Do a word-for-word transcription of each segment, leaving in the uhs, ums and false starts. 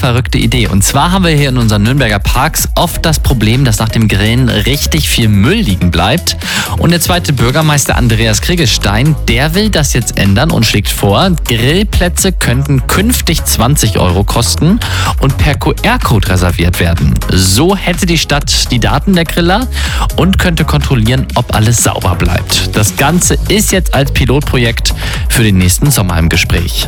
verrückte Idee. Und zwar haben wir hier in unseren Nürnberger Parks oft das Problem, dass nach dem Grillen richtig viel Müll liegen bleibt. Und der zweite Bürgermeister Andreas Kriegelstein, der will das jetzt ändern und schlägt vor, Grillplätze könnten künftig zwanzig Euro kosten und per Q R-Code reserviert werden. So hätte die Stadt die Daten der Griller und könnte kontrollieren, ob alles sauber bleibt. Das Ganze ist jetzt als Pilotprojekt für den nächsten Sommer im Gespräch.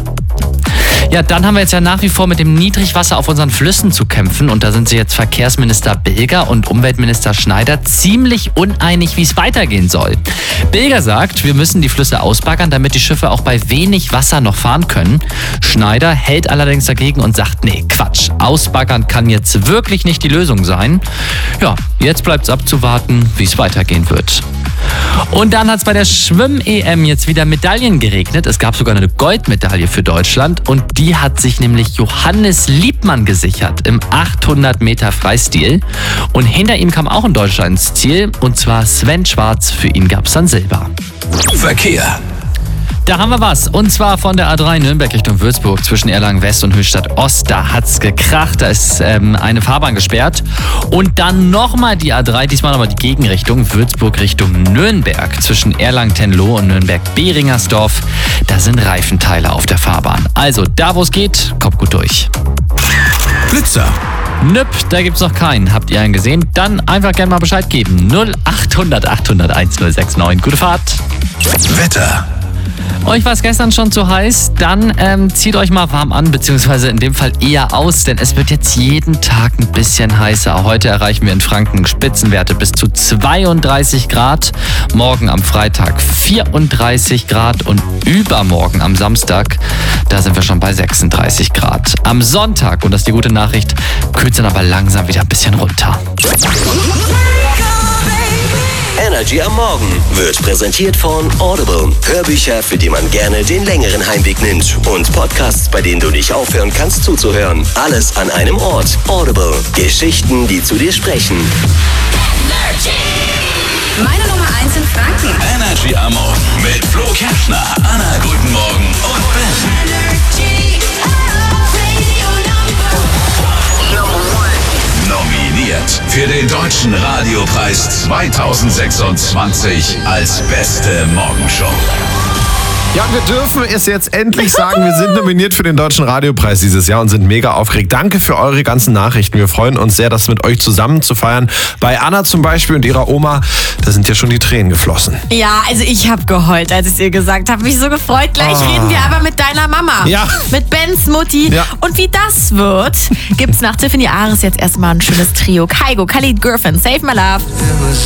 Ja, dann haben wir jetzt ja nach wie vor mit dem Niedrigwasser auf unseren Flüssen zu kämpfen und da sind sich jetzt Verkehrsminister Bilger und Umweltminister Schneider ziemlich uneinig, wie es weitergehen soll. Bilger sagt, wir müssen die Flüsse ausbaggern, damit die Schiffe auch bei wenig Wasser noch fahren können. Schneider hält allerdings dagegen und sagt, nee, Quatsch, ausbaggern kann jetzt wirklich nicht die Lösung sein. Ja, jetzt bleibt es abzuwarten, wie es weitergehen wird. Und dann hat es bei der Schwimm-E M jetzt wieder Medaillen geregnet. Es gab sogar eine Goldmedaille für Deutschland und die hat sich nämlich Johannes Liebmann gesichert im achthundert Meter Freistil. Und hinter ihm kam auch ein Deutscher ins Ziel und zwar Sven Schwarz. Für ihn gab es dann Silber. Verkehr. Da haben wir was. Und zwar von der A drei Nürnberg Richtung Würzburg zwischen Erlangen West und Höchstadt Ost. Da hat's gekracht. Da ist ähm, eine Fahrbahn gesperrt. Und dann nochmal die A drei, diesmal nochmal die Gegenrichtung. Würzburg Richtung Nürnberg zwischen Erlangen-Tenloh und Nürnberg-Behringersdorf. Da sind Reifenteile auf der Fahrbahn. Also da, wo es geht, kommt gut durch. Blitzer. Nüpp, da gibt's noch keinen. Habt ihr einen gesehen? Dann einfach gerne mal Bescheid geben. null achthundert achthundert eins null sechs neun. Gute Fahrt. Wetter. Euch war es gestern schon zu heiß, dann ähm, zieht euch mal warm an, beziehungsweise in dem Fall eher aus, denn es wird jetzt jeden Tag ein bisschen heißer. Heute erreichen wir in Franken Spitzenwerte bis zu zweiunddreißig Grad, morgen am Freitag vierunddreißig Grad und übermorgen am Samstag, da sind wir schon bei sechsunddreißig Grad. Am Sonntag, und das ist die gute Nachricht, kühlt es dann aber langsam wieder ein bisschen runter. Energy am Morgen wird präsentiert von Audible. Hörbücher, für die man gerne den längeren Heimweg nimmt. Und Podcasts, bei denen du nicht aufhören kannst zuzuhören. Alles an einem Ort. Audible. Geschichten, die zu dir sprechen. Energy. Meine Nummer eins in Franken. Energy am Morgen mit Flo Kerschner, Anna, guten Morgen und Ben. Energy. Radio Number one. Nominiert für den Deutschen Radiopreis zweitausendsechsundzwanzig als beste Morgenshow. Ja, wir dürfen es jetzt endlich sagen, wir sind nominiert für den Deutschen Radiopreis dieses Jahr und sind mega aufgeregt. Danke für eure ganzen Nachrichten. Wir freuen uns sehr, das mit euch zusammen zu feiern. Bei Anna zum Beispiel und ihrer Oma, da sind ja schon die Tränen geflossen. Ja, also ich habe geheult, als ich es ihr gesagt habe. Mich so gefreut. Gleich Oh. reden wir aber mit deiner Mama. Ja. Mit Bens Mutti. Ja. Und wie das wird, gibt's nach Tiffany Ares jetzt erstmal ein schönes Trio. Kygo, Khalid Gurfin, Save My Love.